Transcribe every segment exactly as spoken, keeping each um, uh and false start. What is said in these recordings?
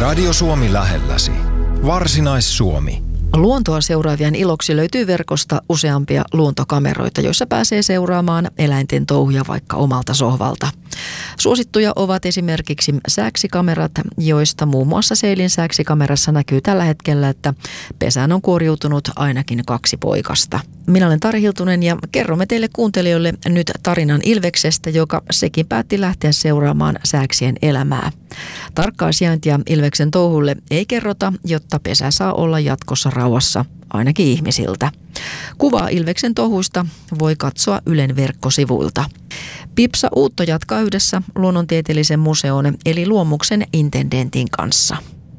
Radio Suomi lähelläsi. Varsinais-Suomi. Luontoa seuraavien iloksi löytyy verkosta useampia luontokameroita, joissa pääsee seuraamaan eläinten touhuja vaikka omalta sohvalta. Suosittuja ovat esimerkiksi sääksikamerat, joista muun muassa Seilin sääksikamerassa näkyy tällä hetkellä, että pesään on kuoriutunut ainakin kaksi poikasta. Minä olen Tari Hiltunen ja kerromme teille kuuntelijoille nyt tarinan ilveksestä, joka sekin päätti lähteä seuraamaan sääksien elämää. Tarkkaa sijaintia ilveksen touhulle ei kerrota, jotta pesä saa olla jatkossa rauhassa, ainakin ihmisiltä. Kuvaa ilveksen touhuista voi katsoa Ylen verkkosivuilta. Pipsa Uutto jatkaa yhdessä Luonnontieteellisen museon eli Luomuksen intendentin kanssa.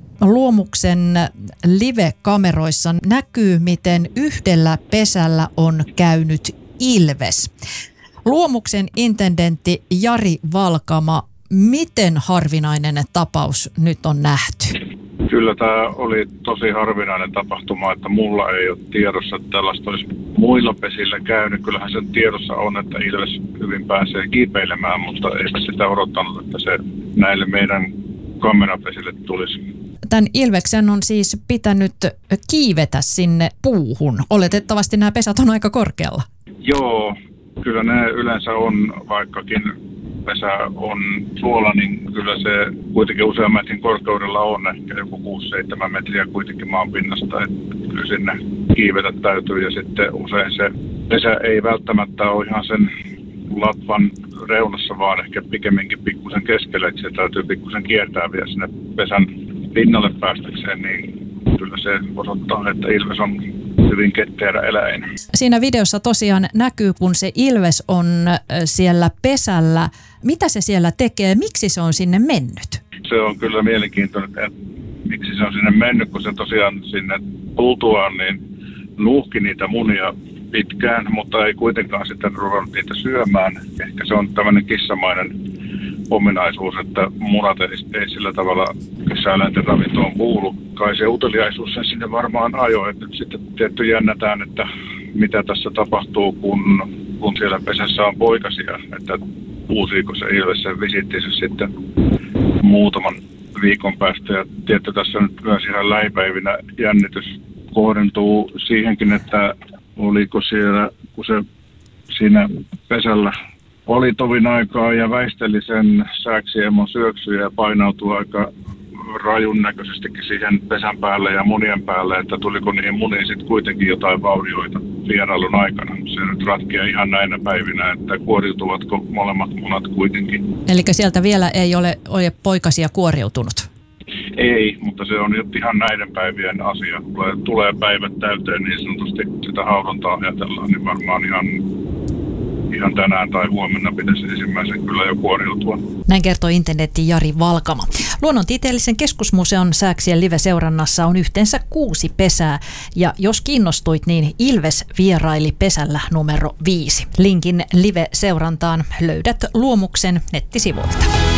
Luomuksen live-kameroissa näkyy, miten yhdellä pesällä on käynyt ilves. Luomuksen intendentti Jari Valkama, miten harvinainen tapaus nyt on nähty? Kyllä tämä oli tosi harvinainen tapahtuma, että mulla ei ole tiedossa, että tällaista olisi muilla pesillä käynyt. Kyllähän sen tiedossa on, että ilves hyvin pääsee kiipeilemään, mutta eipä sitä odottanut, että se näille meidän kamerapesille tulisi. Tämän ilveksen on siis pitänyt kiivetä sinne puuhun. Oletettavasti nämä pesät on aika korkealla. Joo, kyllä ne yleensä on, vaikkakin pesä on suola, niin kyllä se kuitenkin usean metrin korkeudella on, ehkä joku kuusi seitsemän metriä kuitenkin maan pinnasta, että kyllä sinne kiivetä täytyy ja sitten usein se pesä ei välttämättä ole ihan sen latvan reunassa, vaan ehkä pikemminkin pikkusen keskelle, että se täytyy pikkusen kiertää vielä sinne pesän pinnalle päästäkseen, niin kyllä se osoittaa, että ilves on hyvin ketterä eläin. Siinä videossa tosiaan näkyy, kun se ilves on siellä pesällä. Mitä se siellä tekee? Miksi se on sinne mennyt? Se on kyllä mielenkiintoinen, että miksi se on sinne mennyt, kun se tosiaan sinne tultuaan niin nuuhki niitä munia pitkään, mutta ei kuitenkaan sitten ruvennut niitä syömään. Ehkä se on tämmöinen kissamainen ominaisuus, että munat ei, ei sillä tavalla kissaeläinten ravintoon kuulu. Kai se uteliaisuus sen sinne varmaan ajoi, että nyt sitten tietty jännätään, että mitä tässä tapahtuu, kun, kun siellä pesässä on poikasia, että uusiiko se ilves sen visittinsä sitten muutaman viikon päästä. Ja tietty tässä nyt myös ihan lähipäivinä jännitys kohdentuu siihenkin, että oliko siellä, kun se siinä pesällä oli tovin aikaa ja väisteli sen sääksiemon syöksyjä ja painautui aika rajun näköisestikin siihen pesän päälle ja munien päälle, että tuliko niihin muniin sitten kuitenkin jotain vaurioita vierailun aikana. Se nyt ratkeaa ihan näinä päivinä, että kuoriutuvatko molemmat munat kuitenkin. Eli sieltä vielä ei ole, ole poikasia kuoriutunut? Ei, mutta se on ihan näiden päivien asia. Tulee, tulee päivät täyteen niin sanotusti sitä haudontaa ajatellaan, niin varmaan ihan Ihan tänään tai huomenna pitäisi ensimmäisen kyllä jo kuoriutua. Näin kertoo intendentti Jari Valkama. Luonnontieteellisen keskusmuseon sääksien live-seurannassa on yhteensä kuusi pesää. Ja jos kiinnostuit, niin ilves vieraili pesällä numero viisi. Linkin live-seurantaan löydät Luomuksen nettisivuilta.